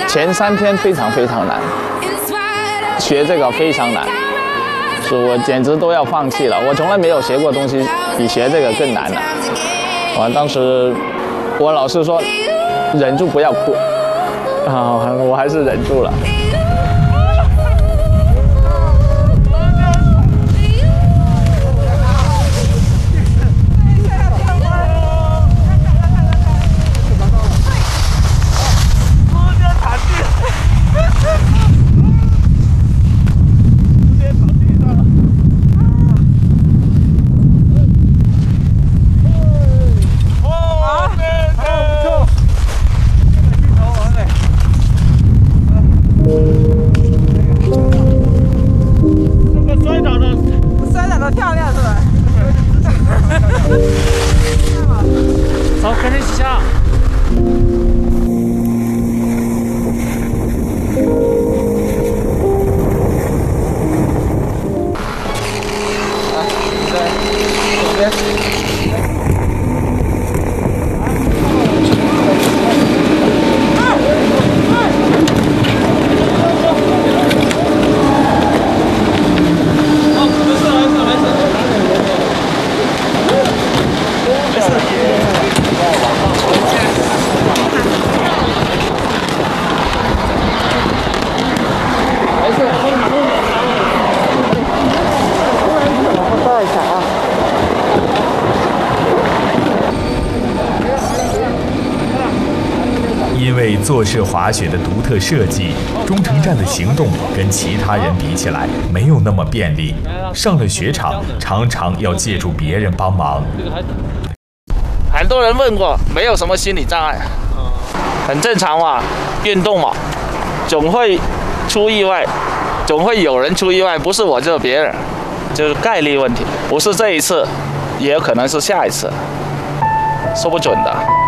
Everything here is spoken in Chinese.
前3天非常难，学这个非常难，所以我简直都要放弃了。我从来没有学过东西比学这个更难的。当时我老师说忍住不要哭，我还是忍住了。 走，跟着一起下。 左边。 因为坐式滑雪的独特设计，中程站的行动跟其他人比起来没有那么便利。上了雪场，常常要借助别人帮忙。 很多人问过，没有什么心理障碍，很正常嘛，运动嘛，总会出意外，总会有人出意外，不是我就是别人，就是概率问题，不是这一次，也有可能是下一次，说不准的。